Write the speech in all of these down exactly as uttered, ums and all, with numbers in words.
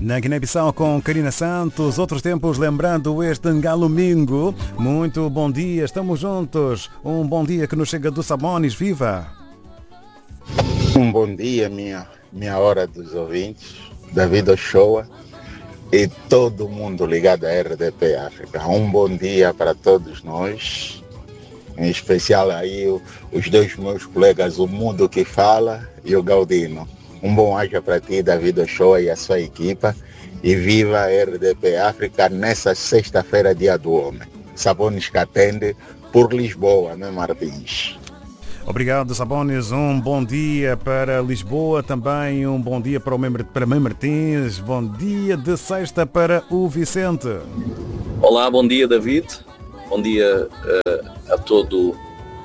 Na Guiné-Bissau com Karina Santos, outros tempos lembrando este Ngalomingo. Muito bom dia, estamos juntos. Um bom dia que nos chega do Sabonis, viva! Um bom dia, minha, minha hora dos ouvintes, David Ochoa e todo mundo ligado à R D P África. Um bom dia para todos nós, em especial aí os dois meus colegas, o Mundo que Fala e o Galdino. Um bom haja para ti, David Ochoa e a sua equipa, e viva a R D P África nessa sexta-feira, dia do homem. Sabonis que atende por Lisboa, né, Martins? Obrigado, Sabonis. Um bom dia para Lisboa, também um bom dia para o Mãe Martins. Bom dia de sexta para o Vicente. Olá, bom dia, David. Bom dia uh, a todos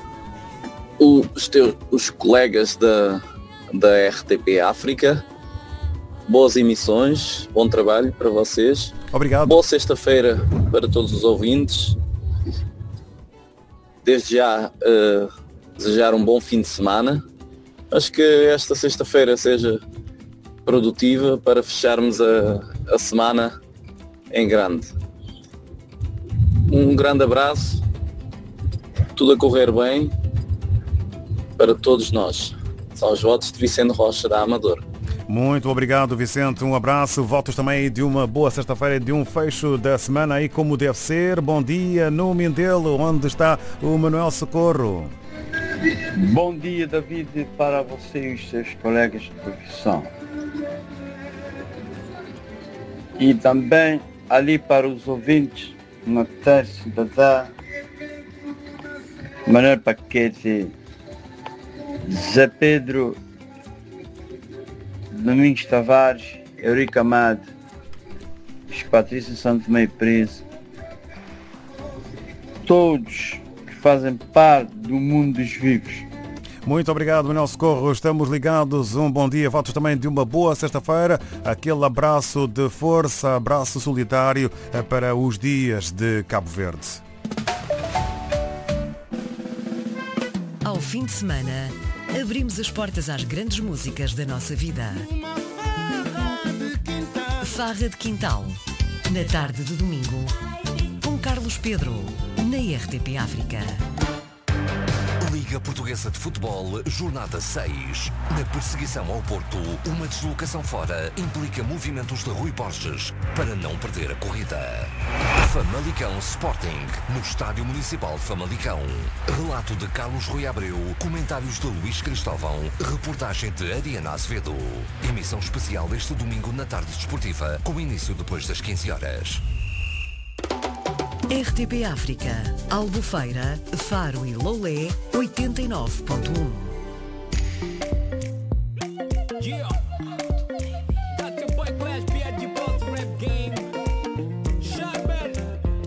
os teus os colegas da da R T P África. Boas emissões, bom trabalho para vocês. Obrigado. Boa sexta-feira para todos os ouvintes. Desde já uh, desejar um bom fim de semana. Acho que esta sexta-feira seja produtiva para fecharmos a, a semana em grande. Um grande abraço, tudo a correr bem para todos nós. São os votos de Vicente Rocha, da Amador. Muito obrigado, Vicente. Um abraço. Votos também de uma boa sexta-feira, de um fecho da semana aí como deve ser. Bom dia no Mindelo, onde está o Manuel Socorro. Bom dia, David, para você e os seus colegas de profissão. E também ali para os ouvintes, Matheus Dadá, Manuel Paquete, Zé Pedro, Domingos Tavares, Eurico Amado, Patrícia Santo Tomé e Preso, todos que fazem parte do mundo dos vivos. Muito obrigado, Manuel Socorro. Estamos ligados. Um bom dia. Votos também de uma boa sexta-feira. Aquele abraço de força, abraço solidário para os dias de Cabo Verde. Ao fim de semana, abrimos as portas às grandes músicas da nossa vida. Farra de Quintal, na tarde de domingo, com Carlos Pedro, na R T P África. Liga Portuguesa de Futebol, jornada seis. Na perseguição ao Porto, uma deslocação fora implica movimentos de Rui Borges para não perder a corrida. Famalicão Sporting, no Estádio Municipal de Famalicão. Relato de Carlos Rui Abreu, comentários de Luís Cristóvão, reportagem de Ariana Azevedo. Emissão especial este domingo na tarde desportiva, com início depois das quinze horas. R T P África, Albufeira, Faro e Loulé, oitenta e nove ponto um.